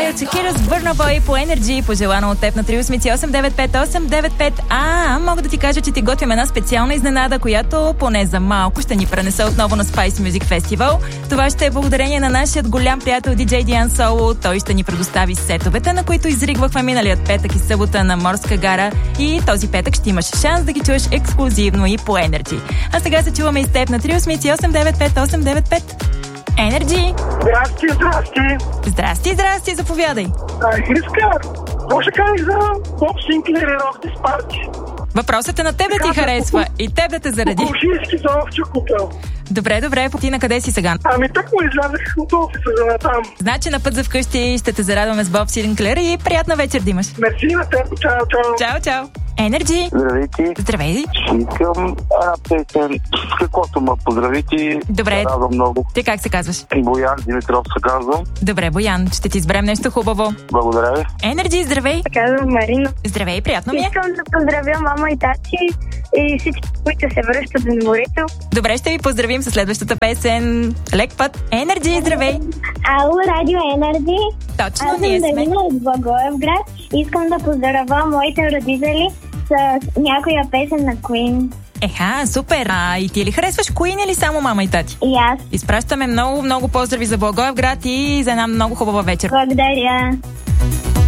Shakira с Burna Boy по Energy, пожелано от теб на 388-958-95. Мога да ти кажа, че ти готвим една специална изненада, която поне за малко ще ни пренесе отново на Spice Music Festival. Това ще е благодарение на нашия голям приятел DJ Диан Соло. Той ще ни предостави сетовете, на които изригвахме миналият петък и събота на Морска гара, и този петък ще имаш шанс да ги чуеш ексклюзивно и по Energy. А сега се чуваме и с теб на 388-958-95. Energy! Здрасти, здрасти! Здрасти, заповядай! Иска, какво ще кажеш за Боб Синклер и Rock This Party? Въпросът е на теб да ти харесва и теб да те заради. Кушийски за овче купел. Добре, ти на къде си сега? Так му излязах от офиса за натам. Значи на път за вкъщи ще те зарадваме с Боб Синклер и приятна вечер да имаш. Мерси на теб, чао. Energy! Здравейте! Здравей! Ще искам една песен, с каквото ме поздравите. Добре. Радвам много. Ти как се казваш? Боян Димитров се казвам. Добре, Боян, ще ти изберем нещо хубаво. Благодаря ви. Energy, здравей! Казвам Марина. Здравей, приятно ми е. Искам да поздравя мама и тати и всички, които се връщат от морето. Добре, ще ви поздравим със следващата песен. Лек път! Energy, здравей! Ало, Радио Енерджи. Точно, ние сме. Аз съм Дарина от Благоевград. Искам да поздравя моите родители с някоя песен на Queen. Супер! И ти ли харесваш Queen или само мама и тати? И аз. Изпращаме много поздрави за Благоевград и за една много хубава вечер. Благодаря.